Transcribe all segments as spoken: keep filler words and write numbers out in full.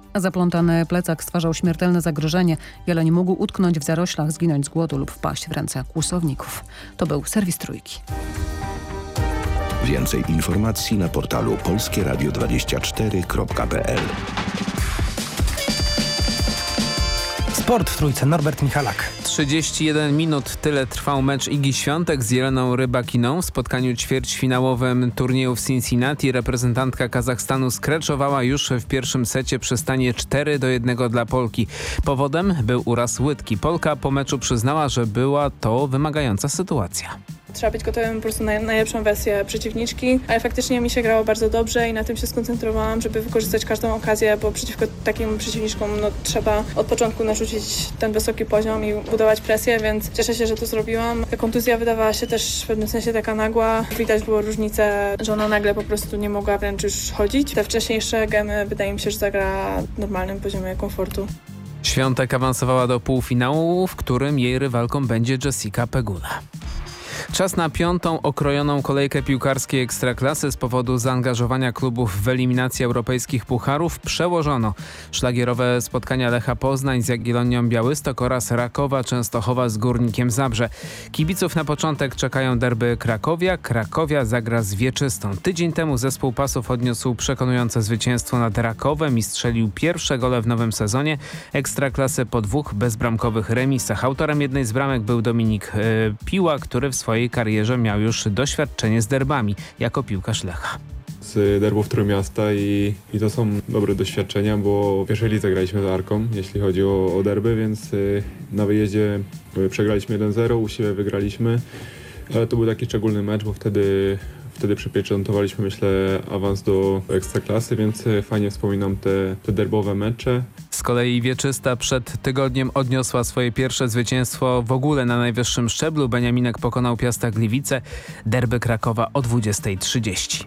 Zaplątany plecak stwarzał śmiertelne zagrożenie. Jeleń mógł utknąć w zaroślach, zginąć z głodu lub wpaść w ręce kłusowników. To był serwis Trójki. Więcej informacji na portalu polskie radio dwadzieścia cztery kropka p l. Sport w Trójce, Norbert Michalak. trzydzieści jeden minut, tyle trwał mecz Igi Świątek z Jeleną Rybakiną. W spotkaniu ćwierćfinałowym turnieju w Cincinnati reprezentantka Kazachstanu skreczowała już w pierwszym secie przy stanie cztery do jednego dla Polki. Powodem był uraz łydki. Polka po meczu przyznała, że była to wymagająca sytuacja. Trzeba być gotowym po prostu na najlepszą wersję przeciwniczki, ale faktycznie mi się grało bardzo dobrze i na tym się skoncentrowałam, żeby wykorzystać każdą okazję, bo przeciwko takim przeciwniczkom no, trzeba od początku narzucić ten wysoki poziom i budować presję, więc cieszę się, że to zrobiłam. Ta kontuzja wydawała się też w pewnym sensie taka nagła. Widać było różnicę, że ona nagle po prostu nie mogła wręcz już chodzić. Te wcześniejsze gemy wydaje mi się, że zagra w normalnym poziomie komfortu. Świątek awansowała do półfinału, w którym jej rywalką będzie Jessica Pegula. Czas na piątą okrojoną kolejkę piłkarskiej Ekstraklasy. Z powodu zaangażowania klubów w eliminację europejskich pucharów przełożono szlagierowe spotkania Lecha Poznań z Jagiellonią Białystok oraz Rakowa Częstochowa z Górnikiem Zabrze. Kibiców na początek czekają derby Krakowia. Krakowia zagra z Wieczystą. Tydzień temu zespół Pasów odniósł przekonujące zwycięstwo nad Rakowem i strzelił pierwsze gole w nowym sezonie Ekstraklasy po dwóch bezbramkowych remisach. Autorem jednej z bramek był Dominik yy, Piła, który w swojej karierze miał już doświadczenie z derbami jako piłkarz Lecha. Z derbów Trójmiasta i, i to są dobre doświadczenia, bo w pierwszej lidze graliśmy z Arką, jeśli chodzi o, o derby, więc y, na wyjeździe y, przegraliśmy jeden zero, u siebie wygraliśmy, ale to był taki szczególny mecz, bo wtedy Wtedy przypieczętowaliśmy, myślę, awans do Ekstraklasy, więc fajnie wspominam te, te derbowe mecze. Z kolei Wieczysta przed tygodniem odniosła swoje pierwsze zwycięstwo w ogóle na najwyższym szczeblu. Beniaminek pokonał Piasta Gliwice. Derby Krakowa o dwudziestej trzydzieści.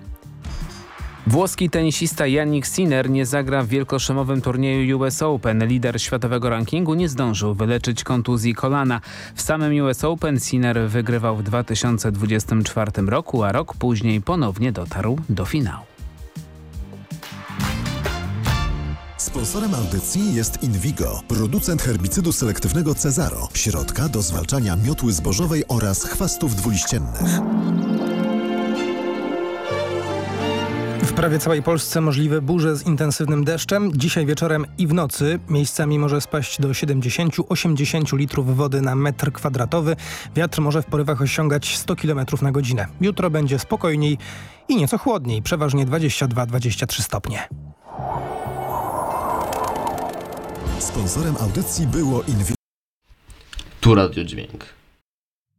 Włoski tenisista Jannik Sinner nie zagra w wielkoszlemowym turnieju U S Open. Lider światowego rankingu nie zdążył wyleczyć kontuzji kolana. W samym U S Open Sinner wygrywał w dwa tysiące dwudziestym czwartym roku, a rok później ponownie dotarł do finału. Sponsorem audycji jest Invigo, producent herbicydu selektywnego Cezaro, środka do zwalczania miotły zbożowej oraz chwastów dwuliściennych. W prawie całej Polsce możliwe burze z intensywnym deszczem. Dzisiaj wieczorem i w nocy miejscami może spaść do siedemdziesiąt do osiemdziesięciu litrów wody na metr kwadratowy. Wiatr może w porywach osiągać sto kilometrów na godzinę. Jutro będzie spokojniej i nieco chłodniej, przeważnie dwadzieścia dwa do dwudziestu trzech stopnie. Sponsorem audycji było Invigo. Tu Radio Dźwięk.